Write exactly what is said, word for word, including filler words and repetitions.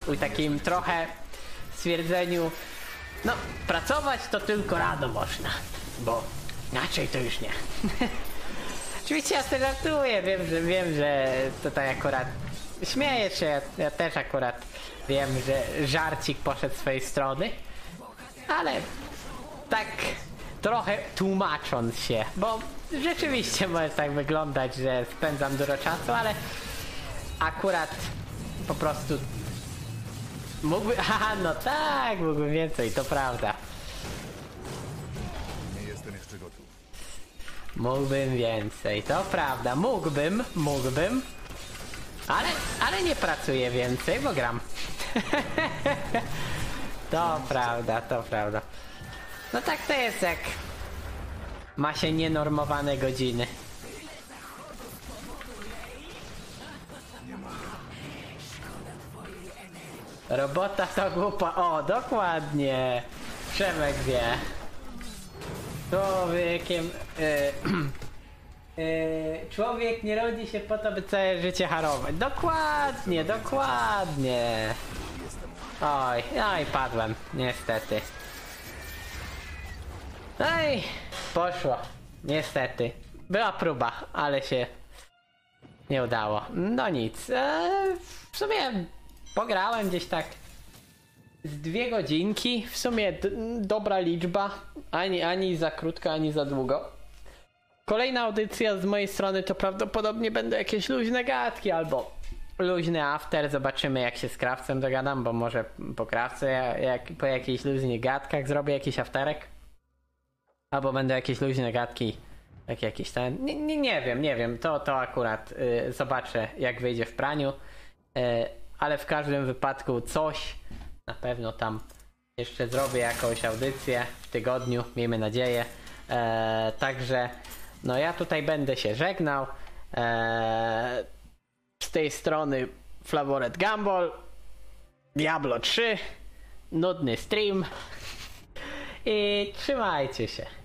u takim trochę stwierdzeniu, no pracować to tylko rano można, bo inaczej to już nie. Oczywiście ja sobie żartuję, wiem, że wiem, że tutaj akurat śmieję się, ja, ja też akurat wiem, że żarcik poszedł z swojej strony, ale tak trochę tłumacząc się, bo rzeczywiście może tak wyglądać, że spędzam dużo czasu, ale akurat po prostu mógłby, haha, no tak, mógłbym więcej, to prawda. Nie jestem jeszcze gotów. Mógłbym więcej, to prawda, mógłbym, mógłbym, ale, ale nie pracuję więcej, bo gram. To prawda, to prawda. No tak to jest, jak ma się nienormowane godziny. Robota to głupa. O, dokładnie. Przemek wie. Człowiekiem... Yy, yy, człowiek nie rodzi się po to, by całe życie harować. Dokładnie, dokładnie. Oj, oj, padłem. Niestety. Ej, poszło. Niestety. Była próba, ale się nie udało. No nic. Eee, w sumie pograłem gdzieś tak z dwie godzinki. W sumie dobra liczba. Ani, ani za krótko, ani za długo. Kolejna audycja z mojej strony to prawdopodobnie będą jakieś luźne gadki albo luźny after. Zobaczymy, jak się z krawcem dogadam, bo może po krawce jak, po jakichś luźnych gadkach zrobię jakiś afterek. Albo będą jakieś luźne gadki, jak jakiś ten, nie, nie, nie wiem, nie wiem, to, to akurat y, zobaczę, jak wyjdzie w praniu, y, ale w każdym wypadku coś na pewno tam jeszcze zrobię, jakąś audycję w tygodniu, miejmy nadzieję, e, także no ja tutaj będę się żegnał, e, z tej strony Flavored Gumball, Diablo trzy, nudny stream i trzymajcie się.